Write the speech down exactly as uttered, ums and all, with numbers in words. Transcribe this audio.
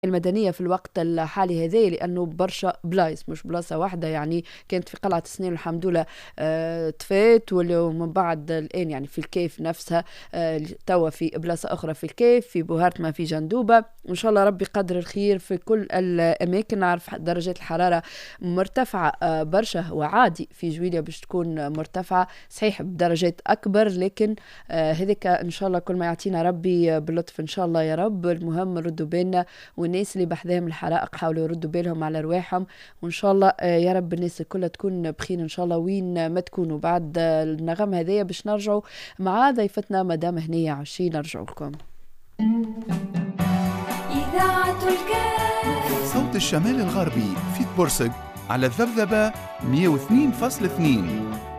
المدنية في الوقت الحالي هذا، لأنه برشا بلايص مش بلاصة واحدة. يعني كانت في قلعة سنين الحمد لله آه تفات، ومن بعد الآن يعني في الكيف نفسها آه توا في بلاصة أخرى في الكيف، في بوهارتما، في جندوبة. وإن شاء الله ربي قدر الخير في كل الأماكن. نعرف درجات الحرارة مرتفعة آه برشا، وعادي في جويليا باش تكون مرتفعة صحيح بدرجات أكبر، لكن آه هذيك إن شاء الله كل ما يعطينا ربي باللطف إن شاء الله يا رب. المهم ردوا بالنا، والناس اللي بحذاهم الحرائق حاولوا يردوا بالهم على رواحهم، وإن شاء الله يا رب الناس كلها تكون بخير إن شاء الله وين ما تكونوا. بعد النغم هذية باش نرجعوا مع ضيفتنا مدام هنية عشي، نرجعوا لكم إذاعة الكاف صوت الشمال الغربي في بورسق على الذبذبة مية واثنين فاصلة اثنين.